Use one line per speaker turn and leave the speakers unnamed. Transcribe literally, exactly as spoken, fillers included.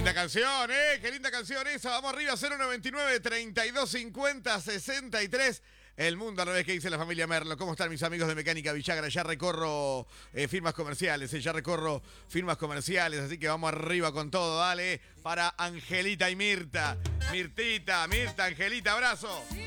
linda canción, ¿eh? Qué linda canción esa. Vamos arriba, cero noventa y nueve, treinta y dos cincuenta, sesenta y tres. El mundo al revés que dice la familia Merlo. ¿Cómo están mis amigos de Mecánica Villagra? Ya recorro eh, firmas comerciales, eh, ya recorro firmas comerciales, así que vamos arriba con todo, dale. Para Angelita y Mirta. Mirtita, Mirta, Angelita, abrazo.